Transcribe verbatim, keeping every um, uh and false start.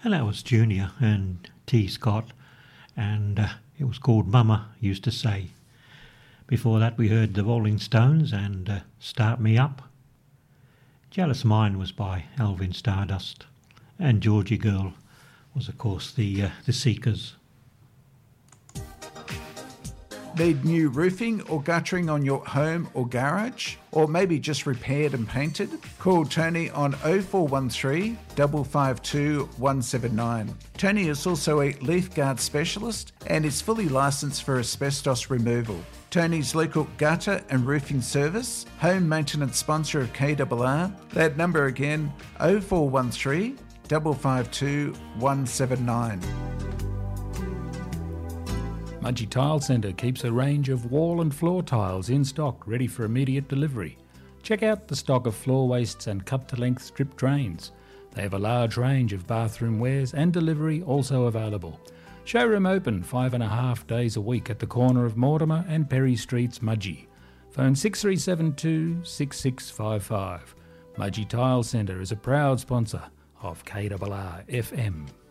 And that was Junior and T. Scott, and uh, it was called Mama Used to Say. Before that we heard the Rolling Stones and uh, Start Me Up. Jealous Mind was by Alvin Stardust, and Georgie Girl was of course the, uh, the Seekers. Need new roofing or guttering on your home or garage? Or maybe just repaired and painted? Call Tony on oh four one three, five five two, one seven nine. Tony is also a leaf guard specialist and is fully licensed for asbestos removal. Tony's local gutter and roofing service, home maintenance sponsor of K R R. That number again, oh four one three, five five two, one seven nine. Mudgee Tile Centre keeps a range of wall and floor tiles in stock ready for immediate delivery. Check out the stock of floor wastes and cut-to-length strip drains. They have a large range of bathroom wares and delivery also available. Showroom open five and a half days a week at the corner of Mortimer and Perry Streets, Mudgee. Phone six three seven two, six six five five. Mudgee Tile Centre is a proud sponsor of K R R F M.